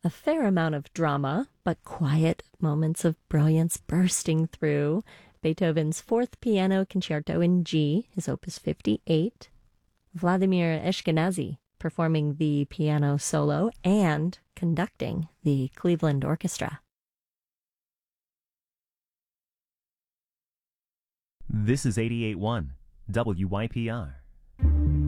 a fair amount of drama, but quiet moments of brilliance bursting through. Beethoven's Fourth Piano Concerto in G, his Opus 58. Vladimir Eshkenazy performing the piano solo and conducting the Cleveland Orchestra. This is 88.1 WYPR.